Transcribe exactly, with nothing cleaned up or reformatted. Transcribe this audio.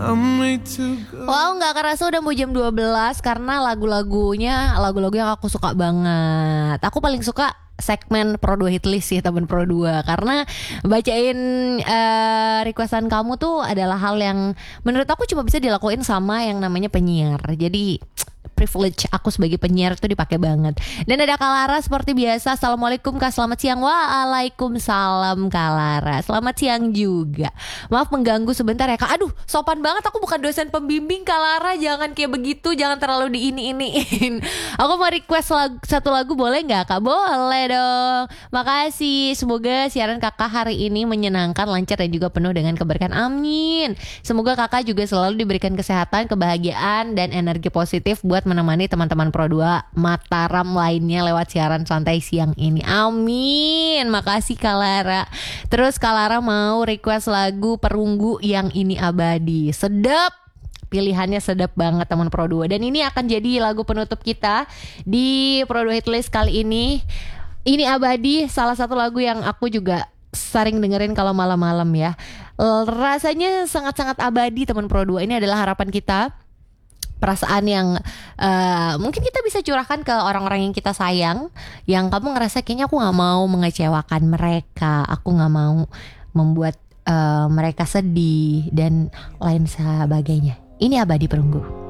Wow, gak kerasa udah mau jam dua belas. Karena lagu-lagunya Lagu-lagu yang aku suka banget. Aku paling suka segmen Pro dua Hitlist sih, temen Pro dua. Karena bacain uh, requestan kamu tuh adalah hal yang menurut aku cuma bisa dilakuin sama yang namanya penyiar. Jadi privilege aku sebagai penyiar tuh dipakai banget. Dan ada Kalara seperti biasa. Assalamualaikum Kak, selamat siang. Waalaikumsalam Kalara, selamat siang juga. Maaf mengganggu sebentar ya Kak. Aduh, sopan banget, aku bukan dosen pembimbing Kalara. Jangan kayak begitu, jangan terlalu diini-iniin. Aku mau request lagu, satu lagu boleh gak Kak? Boleh dong. Makasih. Semoga siaran Kakak hari ini menyenangkan, lancar dan juga penuh dengan keberkahan. Amin. Semoga Kakak juga selalu diberikan kesehatan, kebahagiaan dan energi positif buat menemani teman-teman Pro dua Mataram lainnya lewat siaran santai siang ini. Amin. Makasih Kalara. Terus Kalara mau request lagu Perunggu yang Ini Abadi. Sedap. Pilihannya sedap banget teman Pro dua. Dan ini akan jadi lagu penutup kita di Pro dua Hitlist kali ini. Ini Abadi, salah satu lagu yang aku juga sering dengerin kalau malam-malam ya. Rasanya sangat-sangat abadi teman Pro dua. Ini adalah harapan kita, perasaan yang uh, mungkin kita bisa curahkan ke orang-orang yang kita sayang, yang kamu ngerasa kayaknya aku gak mau mengecewakan mereka, aku gak mau membuat uh, mereka sedih dan lain sebagainya. Ini Abadi Perunggu.